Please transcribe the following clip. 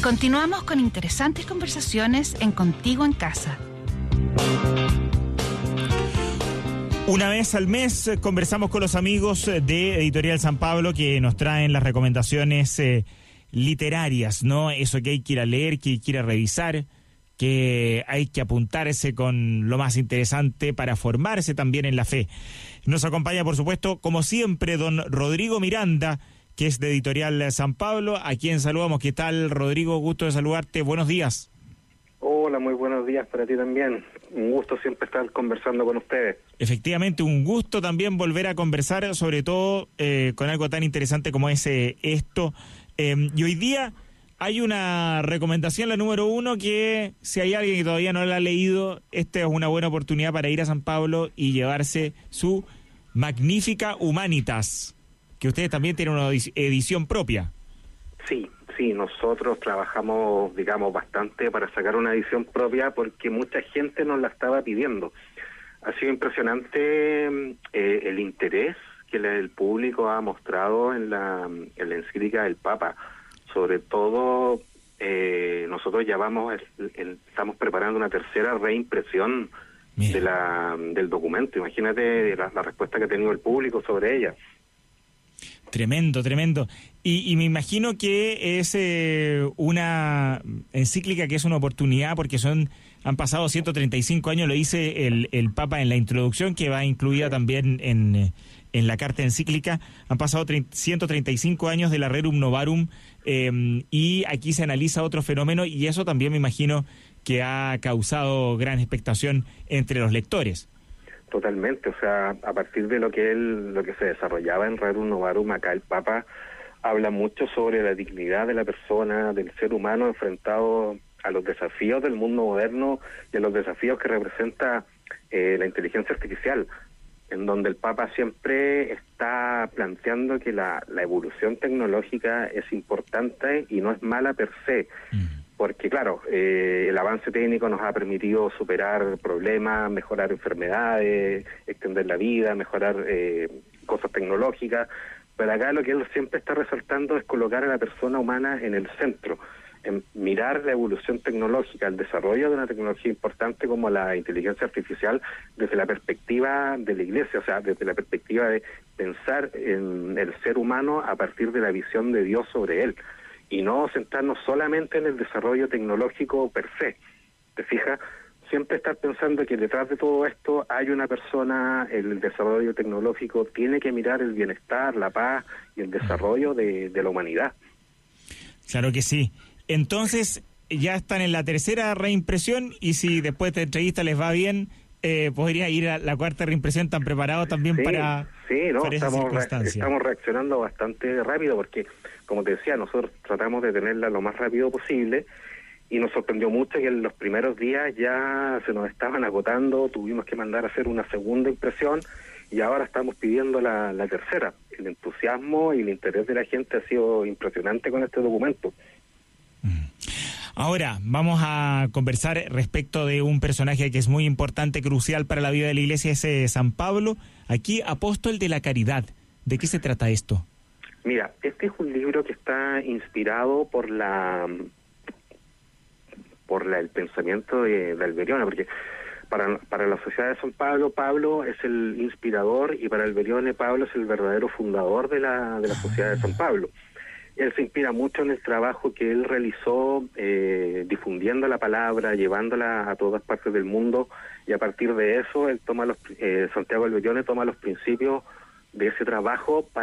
Continuamos con interesantes conversaciones en Contigo en Casa. Una vez al mes conversamos con los amigos de Editorial San Pablo que nos traen las recomendaciones literarias, ¿no? Eso que hay que ir a leer, que hay que ir a revisar, que hay que apuntarse con lo más interesante para formarse también en la fe. Nos acompaña, por supuesto, como siempre, don Rodrigo Miranda, que es de Editorial San Pablo, a quien saludamos. ¿Qué tal, Rodrigo? Gusto de saludarte. Buenos días. Hola, muy buenos días para ti también. Un gusto siempre estar conversando con ustedes. Efectivamente, un gusto también volver a conversar, sobre todo con algo tan interesante como es esto. Y hoy día hay una recomendación, la número 1, que si hay alguien que todavía no la ha leído, esta es una buena oportunidad para ir a San Pablo y llevarse su Magnifica Humanitas, que ustedes también tienen una edición propia. Sí, nosotros trabajamos, bastante para sacar una edición propia porque mucha gente nos la estaba pidiendo. Ha sido impresionante el interés que el público ha mostrado en la encíclica del Papa. Sobre todo, nosotros ya estamos preparando una tercera reimpresión del documento. Imagínate la respuesta que ha tenido el público sobre ella. Tremendo. Y me imagino que es una encíclica que es una oportunidad porque han pasado 135 años, lo dice el Papa en la introducción, que va incluida también en la carta encíclica. Han pasado 135 años de la Rerum Novarum y aquí se analiza otro fenómeno y eso también me imagino que ha causado gran expectación entre los lectores. Totalmente, o sea, a partir de lo que se desarrollaba en Rerum Novarum, acá el Papa habla mucho sobre la dignidad de la persona, del ser humano enfrentado a los desafíos del mundo moderno y a los desafíos que representa la inteligencia artificial, en donde el Papa siempre está planteando que la evolución tecnológica es importante y no es mala per se. Porque claro, el avance técnico nos ha permitido superar problemas, mejorar enfermedades, extender la vida, mejorar cosas tecnológicas, pero acá lo que él siempre está resaltando es colocar a la persona humana en el centro, en mirar la evolución tecnológica, el desarrollo de una tecnología importante como la inteligencia artificial desde la perspectiva de la Iglesia, o sea, desde la perspectiva de pensar en el ser humano a partir de la visión de Dios sobre él. Y no centrarnos solamente en el desarrollo tecnológico per se. ¿Te fijas? Siempre estar pensando que detrás de todo esto hay una persona, el desarrollo tecnológico tiene que mirar el bienestar, la paz y el desarrollo de la humanidad. Claro que sí. Entonces, ya están en la tercera reimpresión y si después de esta entrevista les va bien, podría ir a la cuarta reimpresión. ¿Tan preparados también para esa circunstancia? Estamos reaccionando bastante rápido porque, como te decía, nosotros tratamos de tenerla lo más rápido posible y nos sorprendió mucho que en los primeros días ya se nos estaban agotando, tuvimos que mandar a hacer una segunda impresión y ahora estamos pidiendo la tercera. El entusiasmo y el interés de la gente ha sido impresionante con este documento. Ahora, vamos a conversar respecto de un personaje que es muy importante, crucial para la vida de la Iglesia, es San Pablo, aquí apóstol de la caridad. ¿De qué se trata esto? Mira, este es un libro que está inspirado por el pensamiento de Alberione, porque para la Sociedad de San Pablo, Pablo es el inspirador y para Alberione, Pablo es el verdadero fundador de la Sociedad de San Pablo. Él se inspira mucho en el trabajo que él realizó difundiendo la palabra, llevándola a todas partes del mundo, y a partir de eso él toma Santiago Alberione toma los principios de ese trabajo